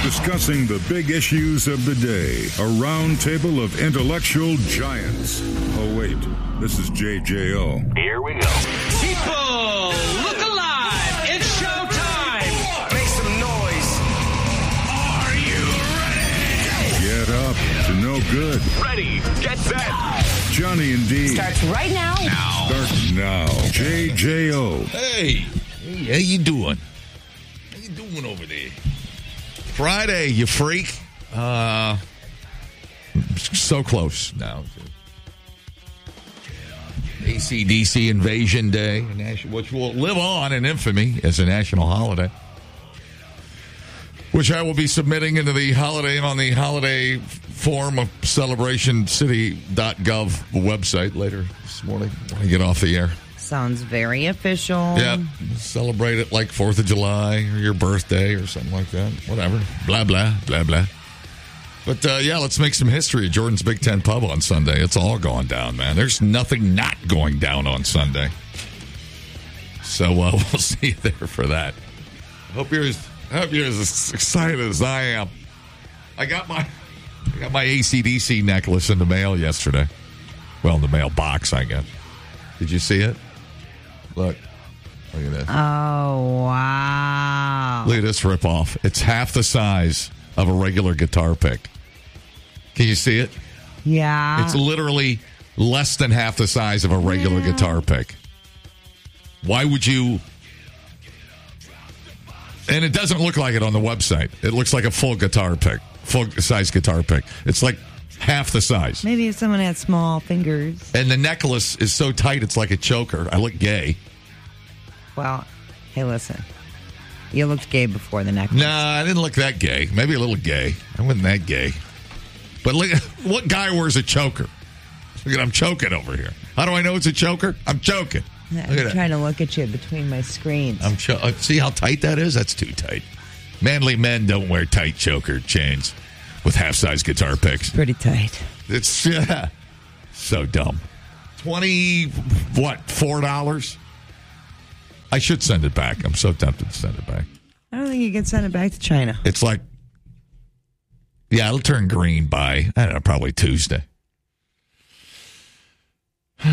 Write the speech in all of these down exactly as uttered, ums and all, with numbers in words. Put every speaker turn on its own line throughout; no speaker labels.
Discussing the big issues of the day. A round table of intellectual giants. Oh, wait. This is J J O.
Here we go.
People, look alive. It's showtime.
Make some noise. Are you ready?
Get up to no good.
Ready, get set.
Johnny and D.
Starts right now.
Now.
Start now. J J O.
Hey, hey, how you doing? How you doing over there? Friday, you freak. Uh, so close now. A C D C Invasion Day, which will live on in infamy as a national holiday, which I will be submitting into the holiday on the holiday form of celebration city dot gov website later this morning when I get off the air.
Sounds very official.
Yeah, celebrate it like fourth of July or your birthday or something like that. Whatever. Blah, blah, blah, blah. But, uh, yeah, let's make some history at Jordan's Big Ten Pub on Sunday. It's all going down, man. There's nothing not going down on Sunday. So uh, we'll see you there for that. I hope you're as, I hope you're as excited as I am. I got my I got my A C D C necklace in the mail yesterday. Well, in the mailbox, I guess. Did you see it? Look. Look at this.
Oh, wow.
Look at this ripoff. It's half the size of a regular guitar pick. Can you see it?
Yeah.
It's literally less than half the size of a regular
Yeah.
guitar pick. Why would you... And it doesn't look like it on the website. It looks like a full guitar pick. Full-size guitar pick. It's like half the size.
Maybe if someone had small fingers.
And the necklace is so tight, it's like a choker. I look gay.
Well, hey, listen. You looked gay before the necklace.
Nah, I didn't look that gay. Maybe a little gay. I wasn't that gay. But look, what guy wears a choker? Look at, I'm choking over here. How do I know it's a choker? I'm choking. Look
I'm
at that.
trying to look at you between my screens.
I'm cho- uh, see how tight that is? That's too tight. Manly men don't wear tight choker chains with half-size guitar picks.
Pretty tight.
It's yeah, so dumb. Twenty what? Four dollars? I should send it back. I'm so tempted to send it back.
I don't think you can send it back to China.
It's like, yeah, it'll turn green by I don't know, probably Tuesday.
All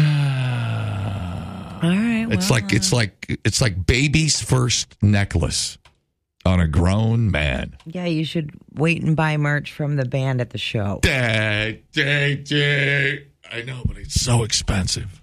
right.
It's
well,
like it's like it's like baby's first necklace on a grown man.
Yeah, you should wait and buy merch from the band at the show.
Dad, dad, dad. I know, but it's so expensive.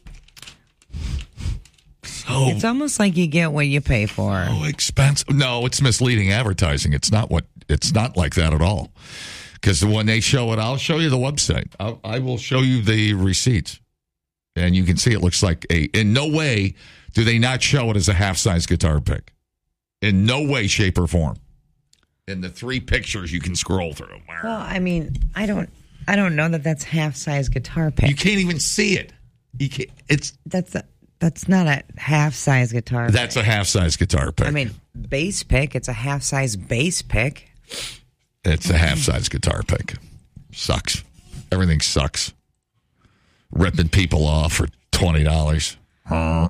So,
It's almost like you get what you pay for.
so expensive. No, it's misleading advertising. It's not what. It's not like that at all. Because when they show it, I'll show you the website. I'll, I will show you the receipts, and you can see it looks like a. In no way do they not show it as a half-size guitar pick. In no way, shape, or form. In the three pictures you can scroll through.
Well, I mean, I don't, I don't know that that's half-size guitar pick.
You can't even see it. You can't, it's
That's a, that's not a half-size guitar.
that's
pick.
a half-size guitar pick.
I mean, bass pick. It's a half-size bass pick.
It's a half-size guitar pick. Sucks. Everything sucks. Ripping people off for twenty dollars. Huh?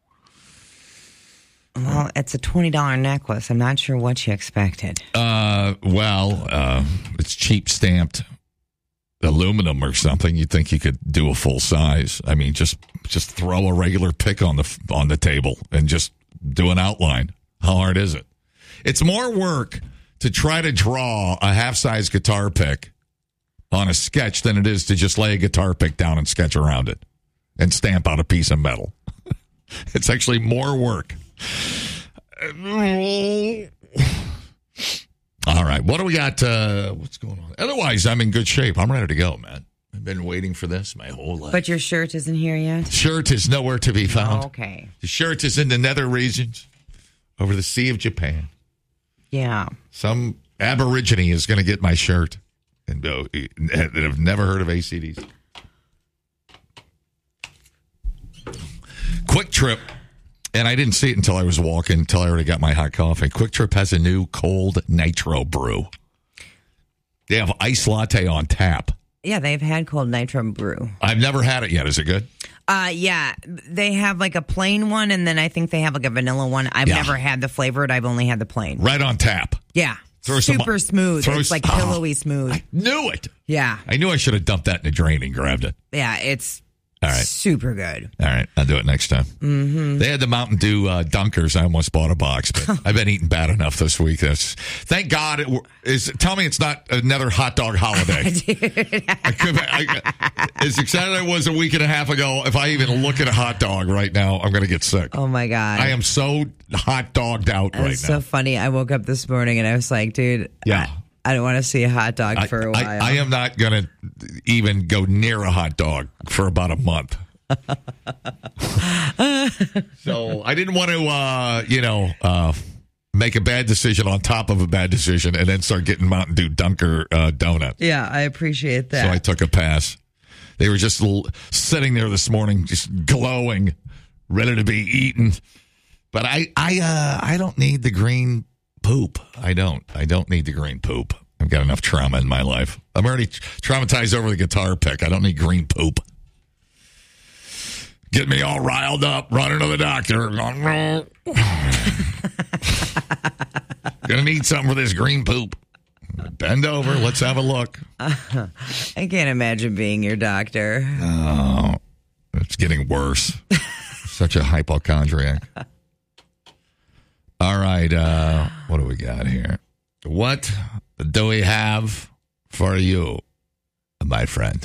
Well, it's a twenty dollar necklace. I'm not sure what you expected.
Uh, well, uh, it's cheap stamped aluminum or something. You'd think you could do a full size. I mean, just just throw a regular pick on the on the table and just do an outline. How hard is it? It's more work to try to draw a half-size guitar pick on a sketch than it is to just lay a guitar pick down and sketch around it and stamp out a piece of metal. It's actually more work. All right. What do we got? Uh, what's going on? Otherwise, I'm in good shape. I'm ready to go, man. I've been waiting for this my whole life.
But your shirt isn't here yet?
Shirt is nowhere to be found.
Oh, okay.
The shirt is in the nether regions over the Sea of Japan.
Yeah.
Some aborigine is going to get my shirt and go, that have never heard of A C D C. Quick Trip. And I didn't see it until I was walking, until I already got my hot coffee. Quick Trip has a new cold nitro brew. They have ice latte on tap.
Yeah, they've had cold nitro brew.
I've never had it yet. Is it good?
Uh, yeah, they have like a plain one, and then I think they have like a vanilla one. I've
Yeah.
never had the flavored. I've only had the plain.
Right on tap.
Yeah.
Throw some-
super smooth.
throw
It's
s-
like
oh,
pillowy smooth.
I knew it.
Yeah.
I knew I should have dumped that in the drain and grabbed it.
Yeah, it's
All right.
super good.
All right, I'll do it next time. Mm-hmm. They had the Mountain Dew uh, Dunkers. I almost bought a box, but I've been eating bad enough this week. That's, thank God. It w- is. Tell me it's not another hot dog holiday. I could, I, as excited as I was a week and a half ago, if I even look at a hot dog right now, I'm going to get sick.
Oh, my God.
I am so hot dogged out right
It's
now.
so funny. I woke up this morning and I was like, dude,
Yeah.
I, I don't want to see a hot dog
I,
for a while.
I, I am not going to even go near a hot dog for about a month. So I didn't want to, uh, you know, uh, make a bad decision on top of a bad decision and then start getting Mountain Dew Dunker uh, donuts.
Yeah, I appreciate that.
So I took a pass. They were just l- sitting there this morning, just glowing, ready to be eaten. But I, I, uh, I don't need the green poop. I don't. I don't need the green poop. I've got enough trauma in my life. I'm already traumatized over the guitar pick. I don't need green poop. Get me all riled up, running to the doctor. Gonna need something for this green poop. Bend over. Let's have a look.
I can't imagine being your doctor.
Oh, it's getting worse. Such a hypochondriac. All right. Uh, what do we got here? What do we have for you, my friend?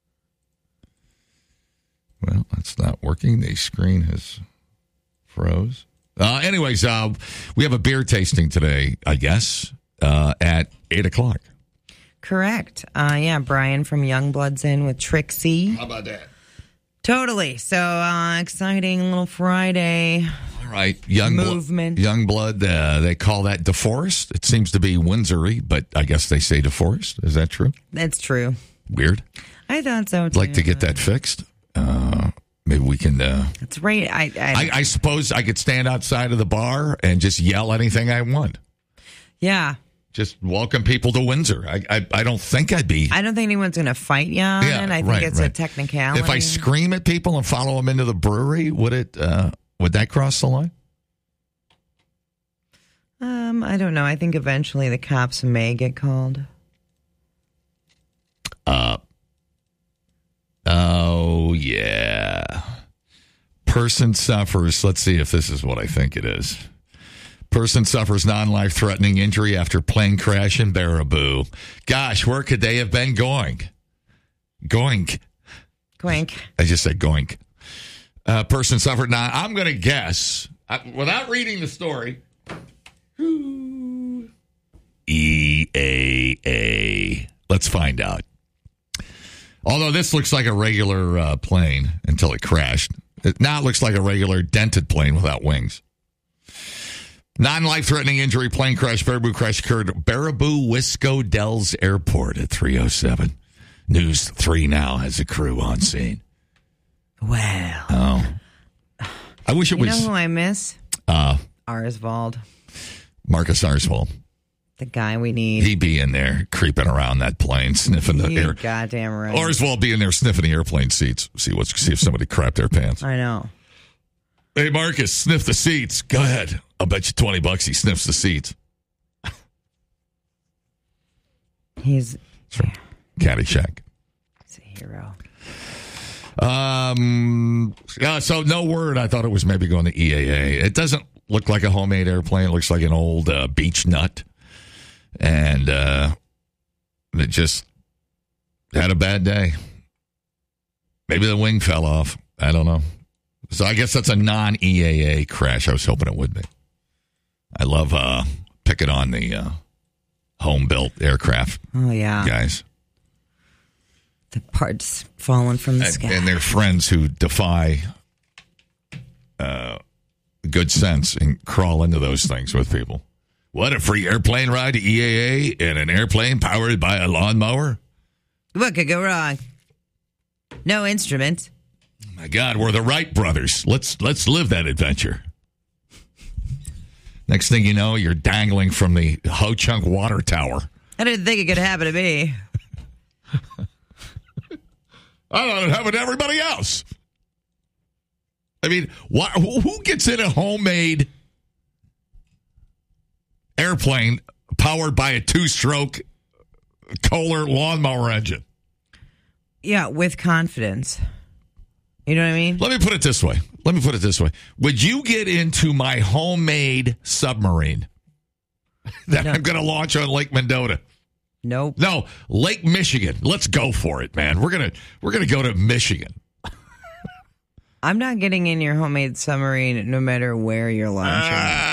Well, that's not working. The screen has froze. Uh, anyways, uh, we have a beer tasting today, I guess, uh, at eight o'clock.
Correct. Uh, yeah, Brian from Youngblood's in with Trixie.
How about that?
Totally. So uh, exciting little Friday.
All right. Young
Movement.
Young blood, uh, they call that DeForest. It seems to be Windsory, but I guess they say DeForest. Is that true?
That's true.
Weird.
I thought so,
I'd
too.
like to get that fixed. Uh, maybe we can... Uh,
It's right. I, I,
I, I suppose I could stand outside of the bar and just yell anything I want.
yeah.
Just welcome people to Windsor. I I, I don't think I'd be...
I don't think anyone's going to fight you on
Yeah,
it. I think
right,
it's
right.
a technicality.
If I scream at people and follow them into the brewery, would it? Uh, would that cross the line?
Um, I don't know. I think eventually the cops may get called.
Uh, oh, yeah. Person suffers. Let's see if this is what I think it is. Person suffers non-life-threatening injury after plane crash in Baraboo. Gosh, where could they have been going? Goink.
Goink.
I just said goink. Uh, person suffered non... I'm going to guess, uh, without reading the story... E A A. Let's find out. Although this looks like a regular uh, plane until it crashed. It now it looks like a regular dented plane without wings. Non-life-threatening injury plane crash. Baraboo crash occurred at Baraboo Wisco Dells Airport at three oh seven. News three now has a crew on scene.
Wow.
Oh. I wish it
You
was
know who I miss?
uh,
Arsvold.
Marcus Arsvold.
The guy we need.
He'd be in there creeping around that plane, sniffing the
You're
air.
goddamn right.
Arsvold be in there sniffing the airplane seats. See what's see if somebody crapped their pants.
I know.
Hey, Marcus, sniff the seats. Go ahead. I'll bet you twenty bucks he sniffs the seats.
He's,
It's from Caddyshack.
he's a hero.
Um. Yeah. So no word. I thought it was maybe going to E A A. It doesn't look like a homemade airplane. It looks like an old uh, beach nut, and uh, it just had a bad day. Maybe the wing fell off. I don't know. So I guess that's a non-E A A crash. I was hoping it would be. I love uh, picking on the uh, home-built aircraft
Oh, yeah.
guys.
The parts falling from the
And,
sky.
and their friends who defy uh, good sense and crawl into those things with people. What, a free airplane ride to E A A in an airplane powered by a lawnmower?
What could go wrong? No instruments.
My God, we're the Wright brothers. Let's let's live that adventure. Next thing you know, you're dangling from the Ho Chunk water tower.
I didn't think it could happen to me.
I thought it happened to everybody else. I mean, why, who who gets in a homemade airplane powered by a two-stroke Kohler lawnmower engine.
Yeah, with confidence. You know what I mean?
Let me put it this way. Let me put it this way. Would you get into my homemade submarine that
No.
I'm going to launch on Lake Mendota?
Nope.
No, Lake Michigan. Let's go for it, man. We're gonna we're gonna go to Michigan.
I'm not getting in your homemade submarine no matter where you're launching.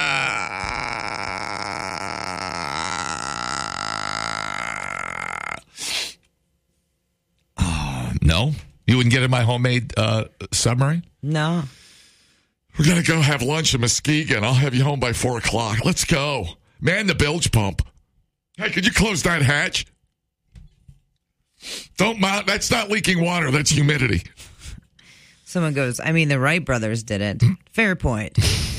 Uh, no? You wouldn't get in my homemade uh, submarine?
No.
We're going to go have lunch in Muskegon. I'll have you home by four o'clock. Let's go. Man the bilge pump. Hey, could you close that hatch? Don't mount. That's not leaking water. That's humidity.
Someone goes, I mean, the Wright brothers did it. Fair point.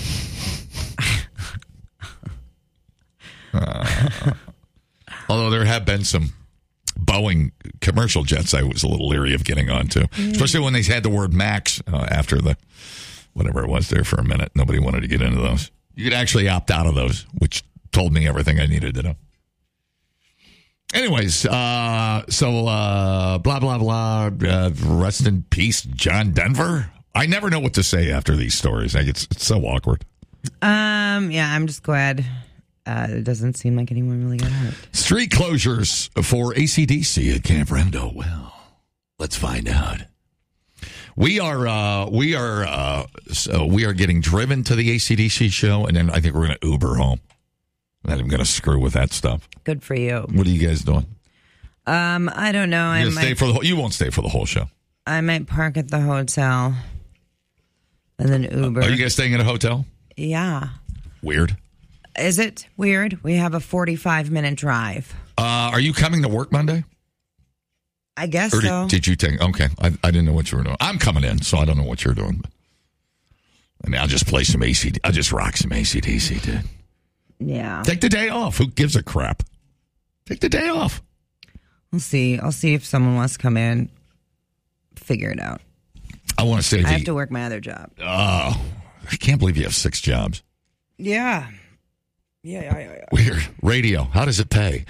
uh, although there have been some Boeing commercial jets I was a little leery of getting onto, mm. especially when they had the word Max uh, after the whatever it was there for a minute. Nobody wanted to get into those. You could actually opt out of those, which told me everything I needed to know. Anyways, uh, so uh, blah, blah, blah. Uh, rest in peace, John Denver. I never know what to say after these stories. Like, it's, it's so awkward.
Um, yeah, I'm just glad uh, it doesn't seem like anyone really got hurt.
Street closures for A C D C at Camp Rando. Well, let's find out. We are uh, we are uh, so we are getting driven to the A C D C show, and then I think we're going to Uber home. And I'm going to screw with that stuff.
Good for you.
What are you guys doing?
Um, I don't know. I
you
might
stay for the whole, you won't stay for the whole show.
I might park at the hotel and then Uber.
Uh, are you guys staying in a hotel?
Yeah.
Weird.
Is it weird? We have a forty-five minute drive.
Uh, are you coming to work Monday?
I guess
or did,
so.
Did you take? Okay, I, I didn't know what you were doing. I'm coming in, so I don't know what you're doing. I mean, I'll just play some A C D. I'll just rock some A C D C, dude.
Yeah.
Take the day off. Who gives a crap? Take the day off.
We'll see. I'll see if someone wants to come in. Figure it out.
I want to say
I
the,
have to work my other job.
Oh, I can't believe you have six jobs.
Yeah. Yeah, yeah, yeah. yeah.
Weird. Radio. How does it pay?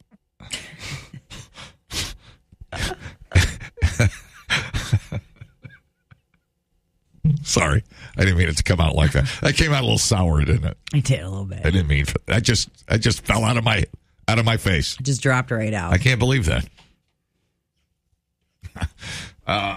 Sorry, I didn't mean it to come out like that. That came out a little sour, didn't it?
I did a little bit.
I didn't mean for, I just I just fell out of my out of my face.
It just dropped right out.
I can't believe that. uh,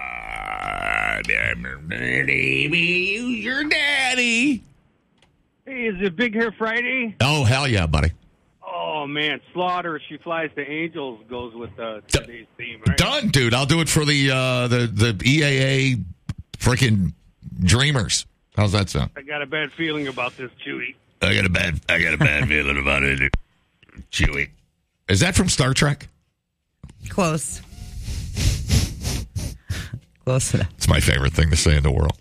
use your daddy.
Hey, is it Big Hair Friday?
Oh hell yeah, buddy!
Oh man, Slaughter, She Flies to Angels goes with uh, today's theme. Right?
Done, dude. I'll do it for the uh, the the E A A freaking Dreamers. How's that sound?
I got a bad feeling about this, Chewy.
I got a bad I got a bad feeling about it, Chewy. Is that from Star Trek?
Close. Close enough.
It's my favorite thing to say in the world.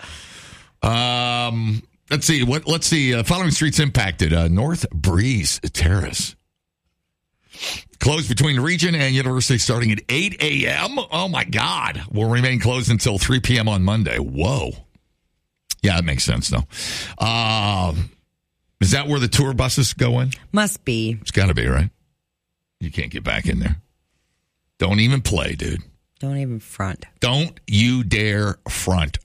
Um, let's see. What? Let's see. Uh, following streets impacted. Uh, North Breeze Terrace closed between Region and University starting at eight a.m. Oh my God! Will remain closed until three p.m. on Monday. Whoa. Yeah, that makes sense though. Um, is that where the tour buses go in?
Must be.
It's got to be, right? You can't get back in there. Don't even play, dude.
Don't even front.
Don't you dare front.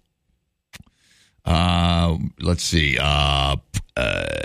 Uh, let's see. Uh, uh, uh,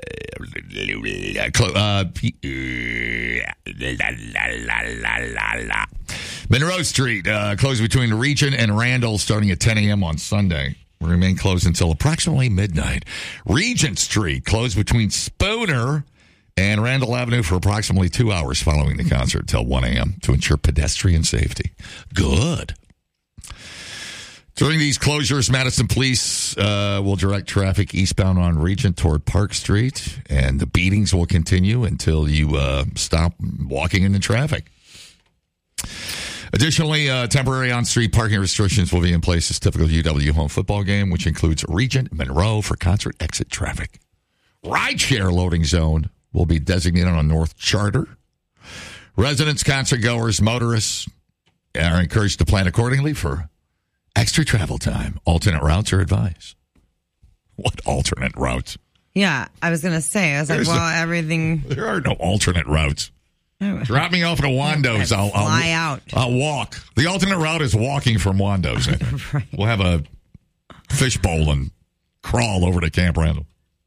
Monroe Street uh, closed between Region and Randall starting at ten a.m. on Sunday. Will remain closed until approximately midnight. Regent Street closed between Spooner and Randall Avenue for approximately two hours following the concert till one a.m. to ensure pedestrian safety. Good. During these closures, Madison Police uh, will direct traffic eastbound on Regent toward Park Street, and the beatings will continue until you uh, stop walking into traffic. Additionally, uh, temporary on-street parking restrictions will be in place as typical U W home football game, which includes Regent Monroe for concert exit traffic. Rideshare loading zone will be designated on North Charter. Residents, concert goers, motorists are encouraged to plan accordingly for extra travel time. Alternate routes are advised. What alternate routes?
Yeah, I was going to say, I was
There's
like, well,
a-
everything.
There are no alternate routes. Drop me off at Wando's. I'll, I'll
Fly out.
I'll walk. The alternate route is walking from Wando's.
Right.
We'll have a fishbowl and crawl over to Camp Randall.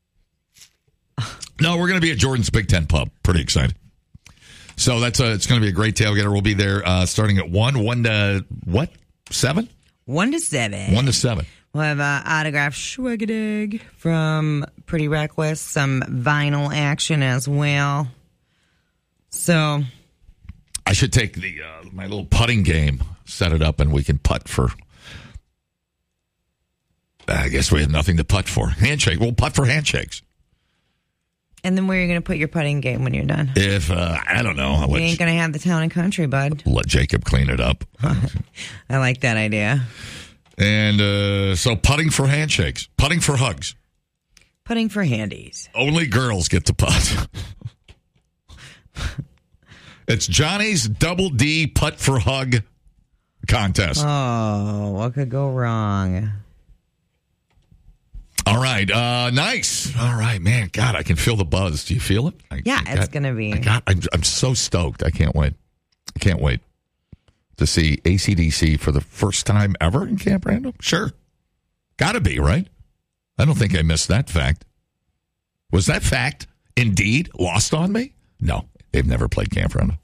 No, we're going to be at Jordan's Big Ten Pub. Pretty excited. So that's a, it's going to be a great tailgater. We'll be there uh, starting at one, one to what? Seven?
One to seven.
One to seven.
We'll have uh, autographed Schwigadig from Pretty Reckless, some vinyl action as well. So
I should take the uh, my little putting game, set it up, and we can putt for. I guess we have nothing to putt for. Handshake. We'll putt for handshakes.
And then where are you going to put your putting game when you're done?
If uh, I don't know, I'll
You
let,
ain't going to have the town and country, bud.
let Jacob clean it up.
I like that idea.
And uh, so putting for handshakes, putting for hugs.
Putting for handies.
Only girls get to putt. It's Johnny's Double D Putt for Hug contest.
Oh, what could go wrong?
All right. Uh, nice. All right, man. God, I can feel the buzz. Do you feel it? I,
Yeah,
I
it's
got-
going to be.
I got, I'm, I'm so stoked. I can't wait. I can't wait to see A C D C for the first time ever in Camp Randall. Sure. Got to be, right? I don't think I missed that fact. Was that fact indeed lost on me? No, they've never played Camp Randall.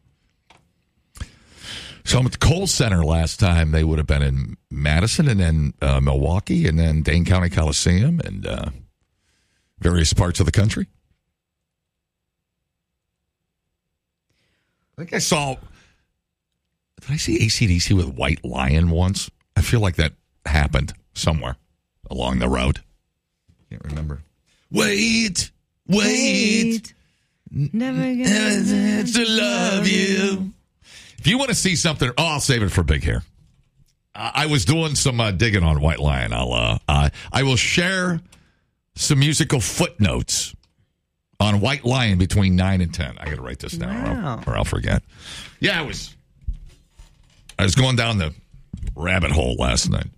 So I'm at the Kohl Center last time. They would have been in Madison and then uh, Milwaukee and then Dane County Coliseum and uh, various parts of the country. I think I saw, did I see A C D C with White Lion once? I feel like that happened somewhere along the road. Can't remember. Wait, wait.
Never
Never to love you. If you want to see something, oh, I'll save it for Big Hair. Uh, I was doing some uh, digging on White Lion. I'll, uh, uh, I will share some musical footnotes on White Lion between nine and ten. I got to write this down, or,
Wow.
I'll, or I'll forget. Yeah, I was. I was going down the rabbit hole last night.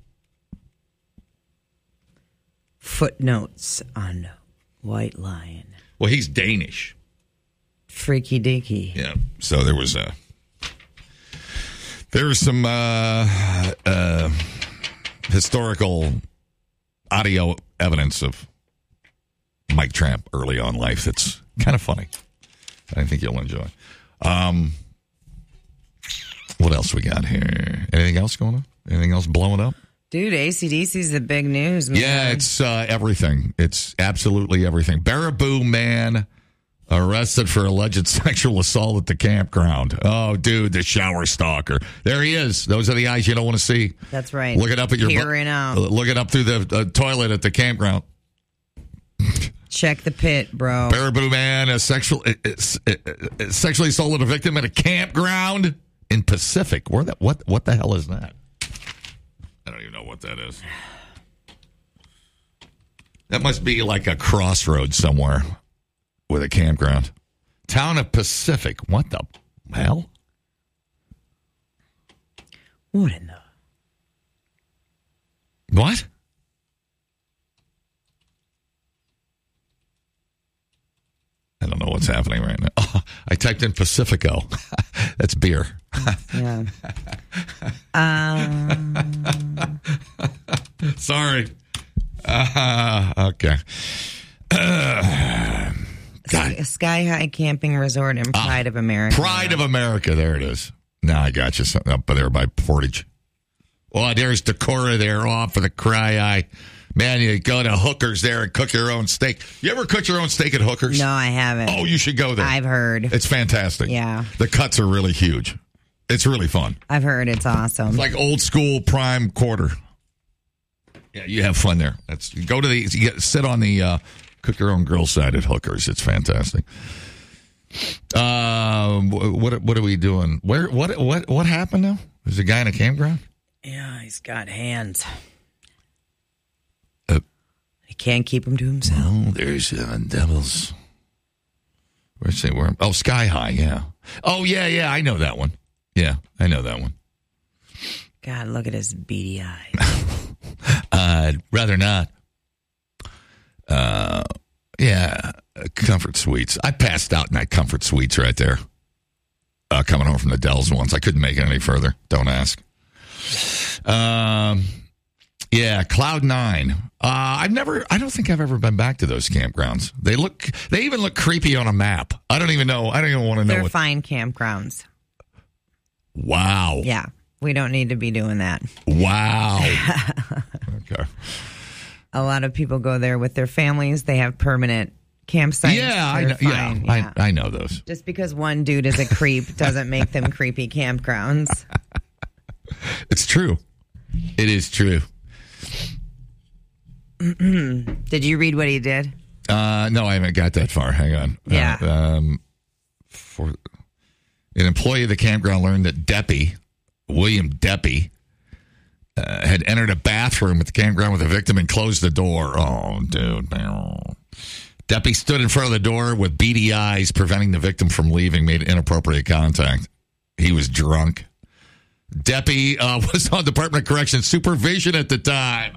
Footnotes on White Lion.
Well, he's Danish.
Freaky deaky.
Yeah. So there was a. There was some uh, uh, historical audio evidence of Mike Tramp early on in life that's kind of funny. I think you'll enjoy. Um, what else we got here? Anything else going on? Anything else blowing up?
Dude, A C D C's the big news, man.
Yeah, it's uh, everything. It's absolutely everything. Baraboo man arrested for alleged sexual assault at the campground. Oh, dude, the shower stalker. There he is. Those are the eyes you don't want to see.
That's right.
Look it up at your
Peering out.
Look it up through the uh, toilet at the campground.
Check the pit, bro.
Baraboo man, a sexual, uh, uh, uh, sexually assaulted a victim at a campground in Pacific. Where that? What? What the hell is that? I don't even know what that is. That must be like a crossroads somewhere with a campground. Town of Pacific. What the hell?
What in the?
What? I don't know what's happening right now. Oh, I typed in Pacifico. That's beer.
Yeah. um,
Sorry. Uh, okay. Uh, God.
Sky High Camping Resort in Pride of America.
Pride of America. There it is. Now I got you something up there by Portage. Well, there's Decorah there off for the cry eye. Man, you go to Hookers there and cook your own steak. You ever cook your own steak at Hookers?
No, I haven't.
Oh, you should go there.
I've heard.
It's fantastic.
Yeah.
The cuts are really huge. It's really fun.
I've heard it's awesome.
It's like old school prime quarter. Yeah, you have fun there. That's you go to the you get, sit on the uh, cook your own grill side at Hookers. It's fantastic. Uh, what what are we doing? Where what what what happened now? There's a guy in a campground.
Yeah, he's got hands.
Uh,
He can't keep them to himself.
oh, there's uh, devils. Where's they were? Oh, Sky High. Yeah. Oh yeah, yeah. I know that one. Yeah, I know that one.
God, look at his beady eyes.
I'd rather not. Uh, yeah, Comfort Suites. I passed out in that Comfort Suites right there. Uh, coming home from the Dells once. I couldn't make it any further. Don't ask. Um, yeah, Cloud Nine. Uh, I've never, I don't think I've ever been back to those campgrounds. They look, they even look creepy on a map. I don't even know. I don't even want to know.
They're
what,
fine campgrounds.
Wow.
Yeah, we don't need to be doing that.
Wow. Okay.
A lot of people go there with their families. They have permanent campsites.
Yeah, I
They're
know, yeah,
fine. yeah.
I, I know those.
Just because one dude is a creep doesn't make them creepy campgrounds.
It's true. It is true.
Did you read what he did?
Uh, no, I haven't got that far. Hang on.
Yeah.
Uh, um, for an employee of the campground learned that Deppie, William Deppie, uh, had entered a bathroom at the campground with the victim and closed the door. Oh, dude. Deppie stood in front of the door with beady eyes, preventing the victim from leaving, made inappropriate contact. He was drunk. Deppie uh, was on Department of Corrections supervision at the time.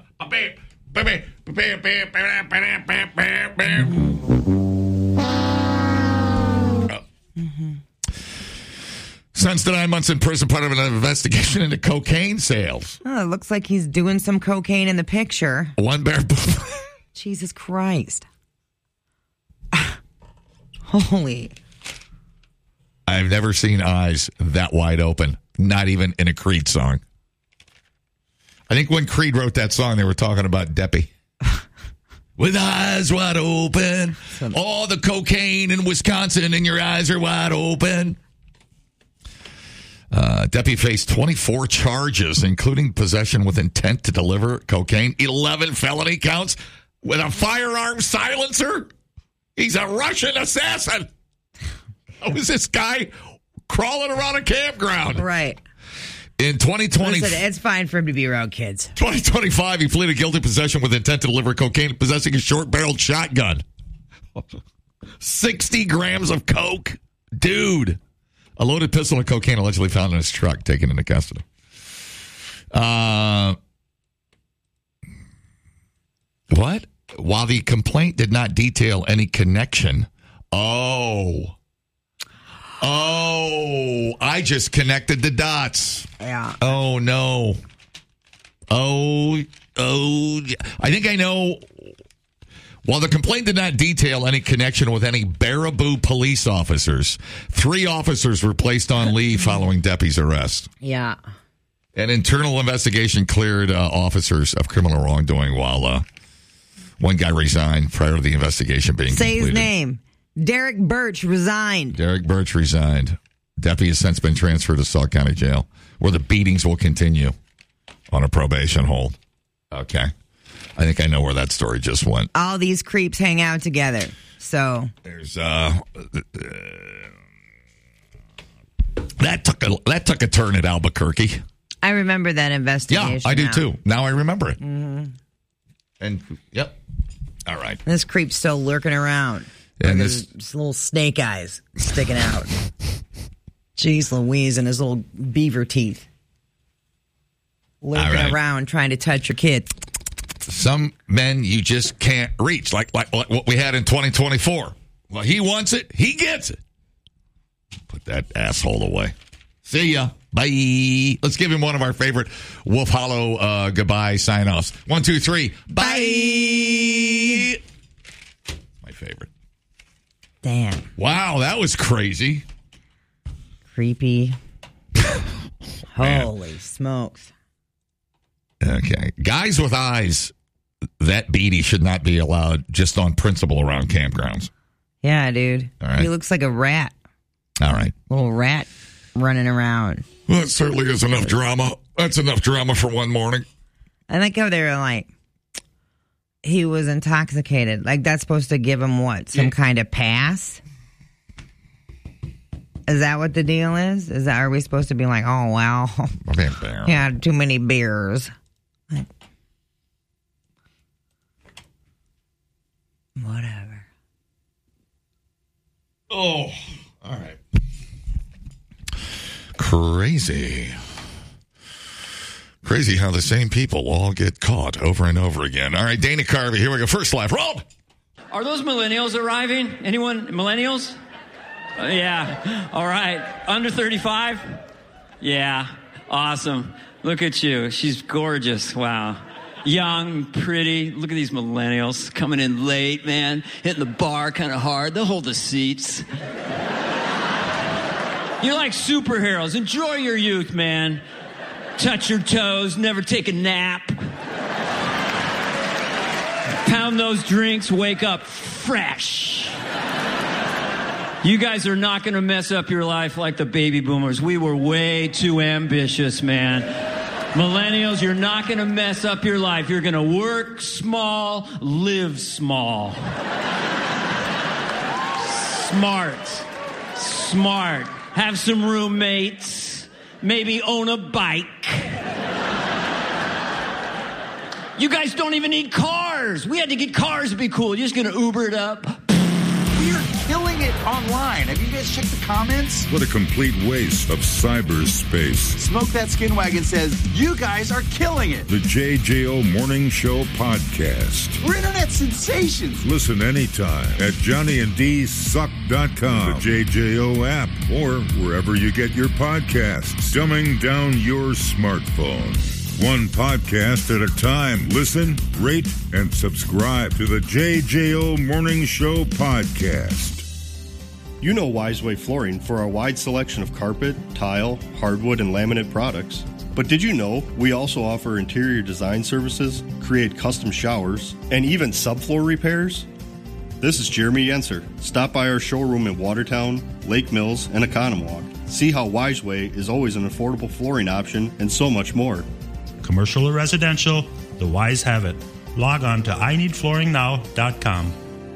Mm-hmm. Sentenced to nine months in prison, part of an investigation into cocaine sales.
Oh, it looks like he's doing some cocaine in the picture.
One bear.
Jesus Christ. Holy.
I've never seen eyes that wide open, not even in a Creed song. I think when Creed wrote that song, they were talking about Deppie. With eyes wide open, all the cocaine in Wisconsin and your eyes are wide open. Uh, Deppie faced twenty-four charges, including possession with intent to deliver cocaine, eleven felony counts with a firearm silencer. He's a Russian assassin. How is this guy crawling around a campground?
Right.
In twenty twenty,
Listen, it's fine for him to be around kids.
twenty twenty-five, he pleaded guilty to possession with intent to deliver cocaine and possessing a short-barreled shotgun. sixty grams of coke. Dude. A loaded pistol and cocaine allegedly found in his truck, taken into custody. Uh, what? While the complaint did not detail any connection. Oh. Oh, I just connected the dots.
Yeah.
Oh, no. Oh, oh. I think I know. While the complaint did not detail any connection with any Baraboo police officers, three officers were placed on leave following Deppie's arrest.
Yeah.
An internal investigation cleared uh, officers of criminal wrongdoing while uh, one guy resigned prior to the investigation being
Say
completed.
his name. Derek Birch resigned.
Derek Birch resigned. Deppie has since been transferred to Sauk County Jail, where the beatings will continue on a probation hold. Okay. I think I know where that story just went.
All these creeps hang out together. So
There's uh, uh that took a that took a turn at Albuquerque.
I remember that investigation.
Yeah, I do
now.
too. Now I remember it.
Mm-hmm.
And yep. All right.
This creep's still lurking around.
And
With
this
his, his little snake eyes sticking out. Jeez Louise and his little beaver teeth. Lurking
All right.
around trying to touch your kid.
Some men you just can't reach, like, like like what we had in twenty twenty-four. Well, he wants it, he gets it. Put that asshole away. See ya. Bye. Let's give him one of our favorite Wolf Hollow uh, goodbye sign-offs. One, two, three. Bye. My favorite.
Damn.
Wow, that was crazy.
Creepy.
Man.
Holy smokes.
Okay. Guys with eyes that beady should not be allowed just on principle around campgrounds.
Yeah, dude.
All right.
He looks like a rat.
All right.
Little rat running around.
Well, that certainly is enough drama. That's enough drama for one morning.
I like how they were like, he was intoxicated. Like, that's supposed to give him what? Some kind of pass? Is that what the deal is? Is that, are we supposed to be like, oh, well, he had too many beers? Like, whatever.
Oh, all right. Crazy. Crazy how the same people all get caught over and over again. All right, Dana Carvey, here we go. First life, roll.
Are those millennials arriving? Anyone? Millennials? Uh, yeah. All right. Under thirty-five? Yeah. Awesome. Look at you. She's gorgeous. Wow. Young, pretty. Look at these millennials coming in late, man. Hitting the bar kind of hard. They'll hold the seats. You're like superheroes. Enjoy your youth, man. Touch your toes. Never take a nap. Pound those drinks. Wake up fresh. You guys are not going to mess up your life like the baby boomers. We were way too ambitious, man. Millennials, you're not going to mess up your life. You're going to work small, live small. Smart. Smart. Have some roommates. Maybe own a bike. You guys don't even need cars. We had to get cars to be cool. You're just going to Uber it up.
We're killing it online. Have you guys checked the comments?
What a complete waste of cyberspace.
Smoke That Skin Wagon says, you guys are killing it.
The J J O Morning Show podcast.
We're internet sensations.
Listen anytime at johnny and d suck dot com, the J J O app, or wherever you get your podcasts. Dumbing down your smartphone. One podcast at a time. Listen, rate, and subscribe to the J J O Morning Show podcast.
You know Wiseway Flooring for our wide selection of carpet, tile, hardwood, and laminate products. But did you know we also offer interior design services, create custom showers, and even subfloor repairs? This is Jeremy Yenser. Stop by our showroom in Watertown, Lake Mills, and Economwalk. See how Wiseway is always an affordable flooring option and so much more.
Commercial or residential, the Wise have it. Log on to I need flooring now dot com.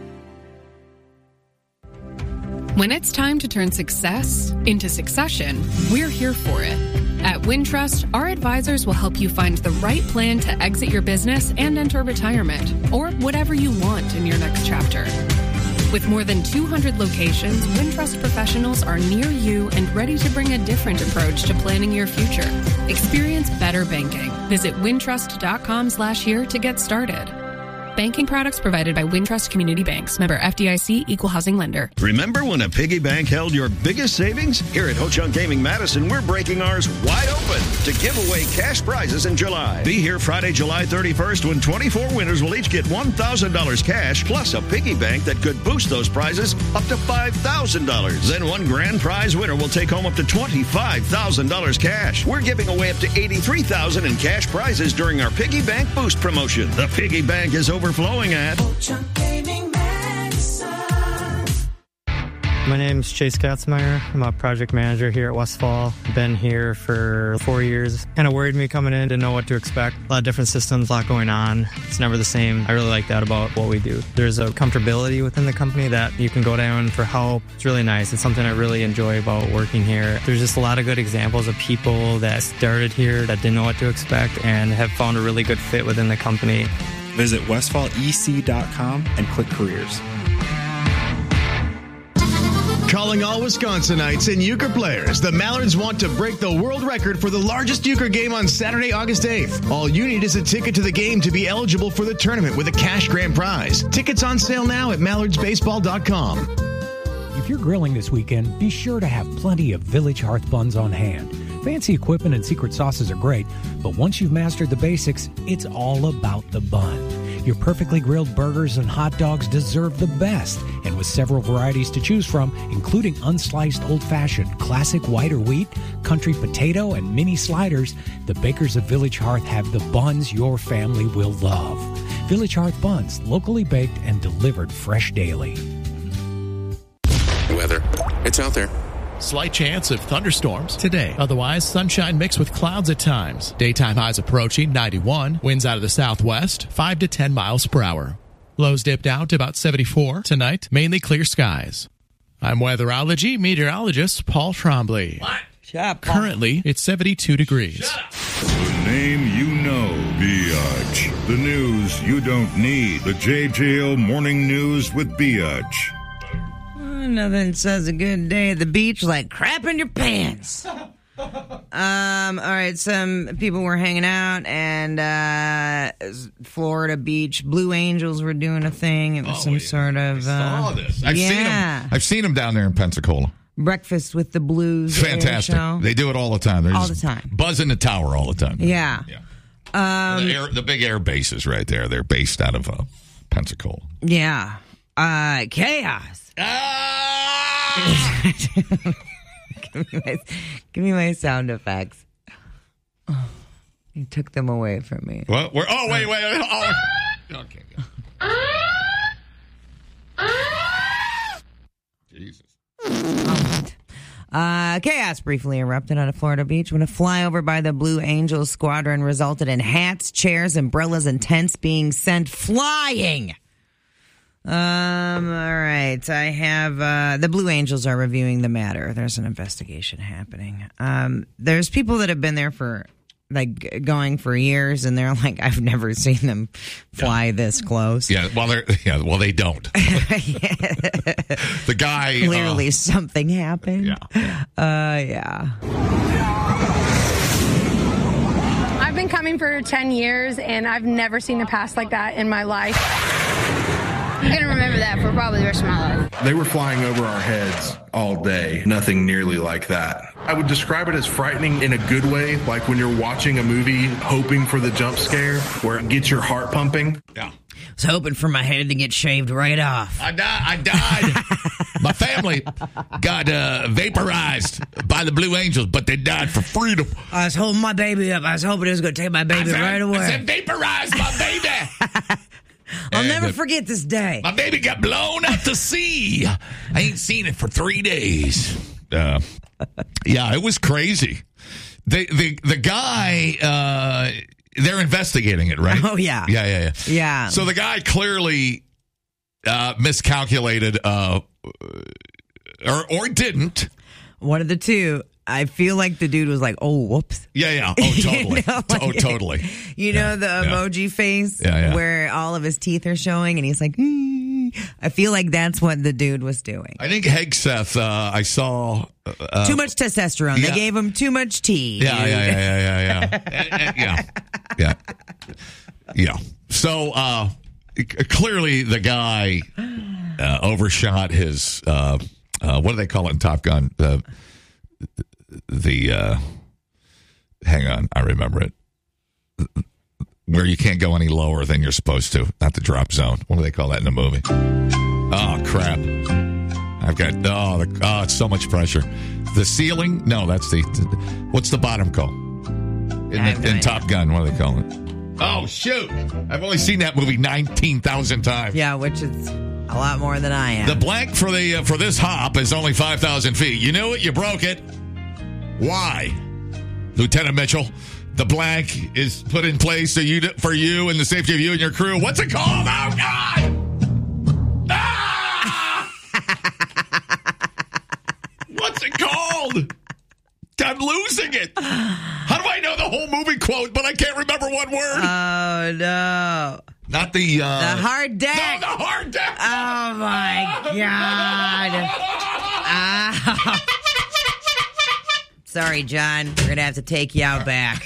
When it's time to turn success into succession, we're here for it. At Wintrust, our advisors will help you find the right plan to exit your business and enter retirement, or whatever you want in your next chapter. With more than two hundred locations, Wintrust professionals are near you and ready to bring a different approach to planning your future. Experience better banking. Visit wintrust.com slash here to get started. Banking products provided by Wintrust Community Banks. Member F D I C, Equal Housing Lender.
Remember when a piggy bank held your biggest savings? Here at Ho-Chunk Gaming Madison, we're breaking ours wide open to give away cash prizes in July. Be here Friday, July thirty-first, when twenty-four winners will each get one thousand dollars cash, plus a piggy bank that could boost those prizes up to five thousand dollars. Then one grand prize winner will take home up to twenty-five thousand dollars cash. We're giving away up to eighty-three thousand dollars in cash prizes during our Piggy Bank Boost promotion. The Piggy Bank is overflowing at
My name's Chase Katzmeyer. I'm a project manager here at Westfall. Been here for four years. Kind of worried me coming in, didn't know what to expect. A lot of different systems, a lot going on. It's never the same. I really like that about what we do. There's a comfortability within the company that you can go down for help. It's really nice. It's something I really enjoy about working here. There's just a lot of good examples of people that started here that didn't know what to expect and have found a really good fit within the company.
Visit westfall e c dot com and click careers.
Calling all Wisconsinites and euchre players, the Mallards want to break the world record for the largest euchre game on Saturday, August eighth. All you need is a ticket to the game to be eligible for the tournament with a cash grand prize. Tickets on sale now at mallards baseball dot com.
If you're grilling this weekend, be sure to have plenty of Village Hearth buns on hand. Fancy equipment and secret sauces are great, but once you've mastered the basics, it's all about the bun. Your perfectly grilled burgers and hot dogs deserve the best, and with several varieties to choose from, including unsliced old-fashioned, classic white or wheat, country potato, and mini sliders, the bakers of Village Hearth have the buns your family will love. Village Hearth buns, locally baked and delivered fresh daily.
Weather. It's out there.
Slight chance of thunderstorms today. Otherwise, sunshine mixed with clouds at times. Daytime highs approaching ninety-one. Winds out of the southwest, five to ten miles per hour. Lows dip down to about seventy-four. Tonight, mainly clear skies. I'm weatherology meteorologist Paul Trombley.
What? Shut up, Paul.
Currently, it's seventy-two degrees.
The name you know, Biatch. The news you don't need. The J J O Morning News with Biatch.
Nothing says a good day at the beach like crap in your pants. Um, all right, some people were hanging out, and uh, Florida Beach Blue Angels were doing a thing. It was
Oh,
some
yeah.
sort of.
Saw
Uh,
this. I've
yeah.
seen them. I've seen them down there in Pensacola.
Breakfast with the Blues.
It's fantastic.
air show.
They do it all the time. They're
All
just
the time.
buzzing the tower all the time.
Yeah. Um,
the, air, the big air bases right there. They're based out of uh, Pensacola.
Yeah. Uh, chaos.
Ah!
give, me my, give me my sound effects. Oh, you took them away from me.
What? We're, oh, wait, wait. wait oh. Okay. Jesus.
Uh, chaos briefly erupted on a Florida beach when a flyover by the Blue Angels squadron resulted in hats, chairs, umbrellas, and tents being sent flying. Um, all right. I have, uh, the Blue Angels are reviewing the matter. There's an investigation happening. Um, there's people that have been there for, like, going for years, and they're like, I've never seen them fly yeah. this close.
Yeah, well, they're, yeah, well, they don't. The guy.
Clearly
uh,
something happened.
Yeah.
Uh, yeah.
I've been coming for ten years, and I've never seen a pass like that in my life.
I'm going to remember that for probably the rest of my life.
They were flying over our heads all day. Nothing nearly like that. I would describe it as frightening in a good way, like when you're watching a movie hoping for the jump scare where it gets your heart pumping.
Yeah.
I was hoping for my head to get shaved right off.
I died. I died. My family got uh, vaporized by the Blue Angels, but they died for freedom.
I was holding my baby up. I was hoping it was going to take my baby
said,
right away.
I said, vaporize my baby.
I'll
and
never
the,
forget this day.
My baby got blown out to sea. I ain't seen it for three days. Uh, yeah, it was crazy. The the the guy, uh, they're investigating it, right?
Oh yeah,
yeah, yeah, yeah.
Yeah.
So the guy clearly uh, miscalculated, uh, or or didn't.
One of the two. I feel like the dude was like, "Oh, whoops."
Yeah, yeah. Oh, totally.
You know, like,
oh, totally.
You know the
yeah.
emoji face
yeah, yeah.
where all of his teeth are showing, and he's like, mm. I feel like that's what the dude was doing.
I think Hegseth, uh, I saw uh,
too much testosterone.
Yeah.
They gave him too much tea.
Yeah, yeah, yeah, yeah, yeah, yeah, yeah, yeah, yeah. So uh, clearly, the guy uh, overshot his. Uh, uh, what do they call it in Top Gun? Uh, The, uh, hang on, I remember it. Where you can't go any lower than you're supposed to. Not the drop zone. What do they call that in the movie? Oh, crap. I've got, oh, the, oh it's so much pressure. The ceiling? No, that's the, what's the bottom called? In, the, in Top Gun, what do they call it? Oh, shoot. I've only seen that movie nineteen thousand times.
Yeah, which is a lot more than I am.
The blank for the uh, for this hop is only five thousand feet. You knew it, you broke it. Why? Lieutenant Mitchell, the blank is put in place so you, for you and the safety of you and your crew. What's it called? Oh, God! Ah! What's it called? I'm losing it. How do I know the whole movie quote, but I can't remember one word?
Oh, no.
Not the... Uh,
the hard deck.
No, the hard deck.
Oh, my God. Ah. Sorry, John. We're going to have to take you out back.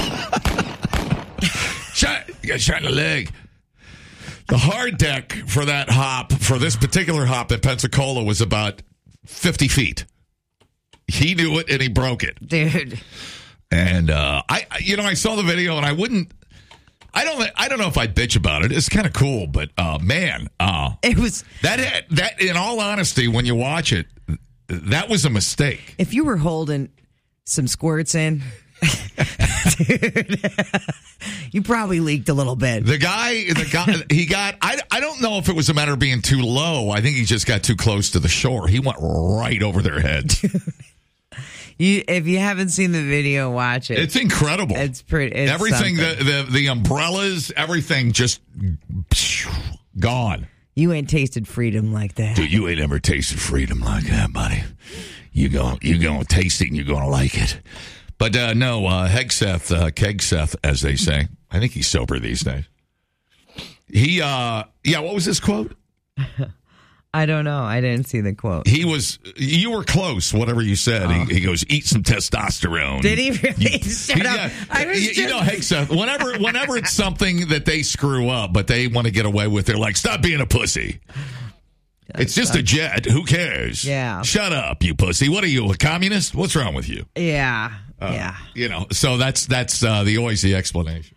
Shot, you got shot in the leg. The hard deck for that hop, for this particular hop at Pensacola, was about fifty feet. He knew it and he broke it.
Dude.
And uh, I, you know, I saw the video and I wouldn't, I don't, I don't know if I'd bitch about it. It's kind of cool, but uh, man, uh,
it was
that, that, in all honesty, when you watch it, that was a mistake.
If you were holding some squirts in, dude, you probably leaked a little bit.
The guy, the guy, he got, I, I don't know if it was a matter of being too low. I think he just got too close to the shore. He went right over their heads.
You, if you haven't seen the video, watch it.
It's incredible.
It's pretty. It's
everything,
something.
the, the the umbrellas, everything just gone.
You ain't tasted freedom like that,
dude. You ain't ever tasted freedom like that, buddy. You go, you gonna taste it, and you're gonna like it. But uh, no, uh, Hegseth, uh, Kegseth, as they say. I think he's sober these days. He, uh, yeah. What was his quote?
I don't know. I didn't see the quote.
He was, you were close, whatever you said. Oh. He, he goes, eat some testosterone.
Did he really?
You,
Shut
yeah,
up. I was
you,
just...
you know, hey, Seth, whenever, whenever it's something that they screw up, but they want to get away with, they're like, stop being a pussy. That's it's just a jet. Who cares?
Yeah.
Shut up, you pussy. What are you, a communist? What's wrong with you?
Yeah.
Uh,
yeah.
You know, so that's, that's uh, the always the explanation.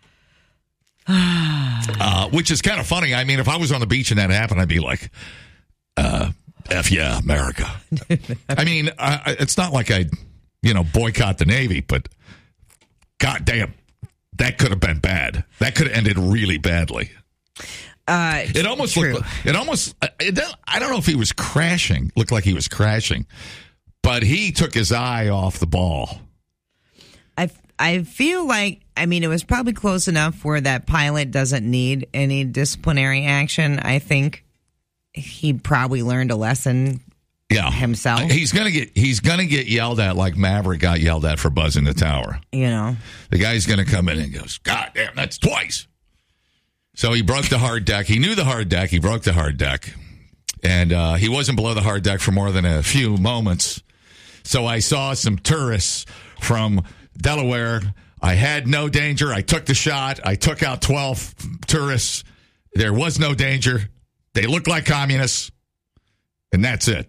uh, which is kind of funny. I mean, if I was on the beach and that happened, I'd be like, uh, F yeah, America. I mean, I, it's not like I, you know, boycott the Navy, but God damn, that could have been bad. That could have ended really badly.
Uh,
it almost
true.
looked, it almost, it, I don't know if he was crashing, looked like he was crashing, but he took his eye off the ball.
I, I feel like, I mean, it was probably close enough where that pilot doesn't need any disciplinary action. I think he probably learned a lesson
yeah.
himself.
He's going to get he's gonna get yelled at like Maverick got yelled at for buzzing the tower.
You know.
The guy's going to come in and goes, God damn, that's twice. So he broke the hard deck. He knew the hard deck. He broke the hard deck. And uh, he wasn't below the hard deck for more than a few moments. So I saw some tourists from Delaware. I had no danger. I took the shot. I took out twelve tourists. There was no danger. They look like communists. And that's it.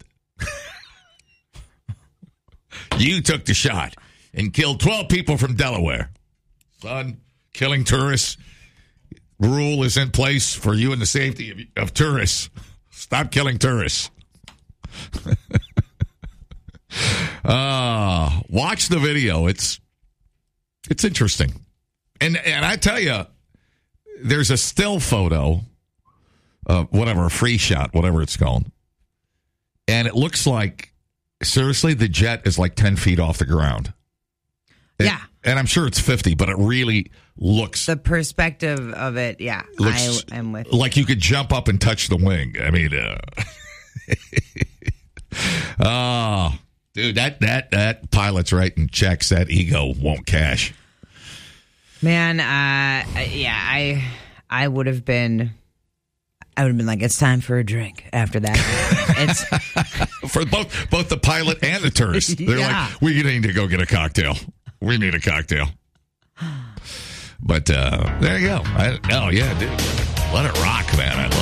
You took the shot and killed twelve people from Delaware. Son, killing tourists. Rule is in place for you and the safety of, of tourists. Stop killing tourists. uh, watch the video. It's it's interesting. And and I tell you, there's a still photo, uh, whatever, a free shot, whatever it's called. And it looks like, seriously, the jet is like ten feet off the ground.
Yeah.
And, and I'm sure it's fifty, but it really looks...
The perspective of it, yeah.
Looks
I am with you.
Like you could jump up and touch the wing. I mean... Uh, oh, dude, that, that, that pilot's writing checks. That ego won't cash.
Man, uh, yeah, I I would have been... I would have been like, it's time for a drink after that. It's
for both both the pilot and the tourist. They're
yeah.
like, we need to go get a cocktail. We need a cocktail. But uh, there you go. I, oh, yeah, dude. Let it rock, man. I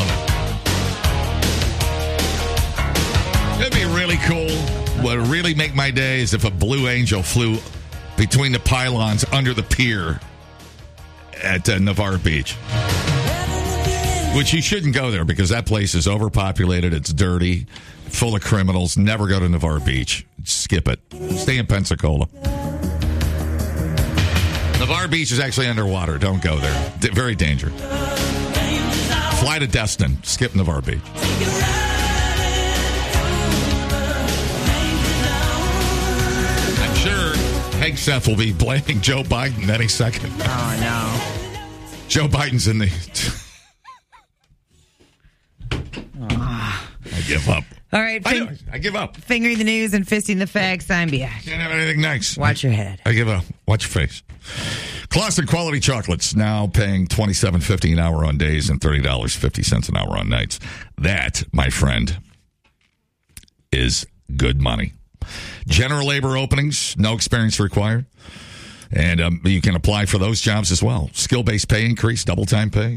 love it. It'd be really cool. What would really make my day is if a Blue Angel flew between the pylons under the pier at uh, Navarre Beach. Which you shouldn't go there because that place is overpopulated. It's dirty, full of criminals. Never go to Navarre Beach. Skip it. Stay in Pensacola. Navarre Beach is actually underwater. Don't go there. D- very dangerous. Fly to Destin. Skip Navarre Beach. I'm sure Hank Seth will be blaming Joe Biden any second.
Oh, no.
Joe Biden's in the... I give up.
All right. Fing-
I, I give up.
Fingering the news and fisting the facts. I'm Biatch.
Can't have anything nice.
Watch your head.
I give up. Watch your face. Classic quality chocolates now paying twenty-seven dollars and fifty cents an hour on days and thirty dollars and fifty cents an hour on nights. That, my friend, is good money. General labor openings, no experience required. And um, you can apply for those jobs as well. Skill-based pay increase, double time pay.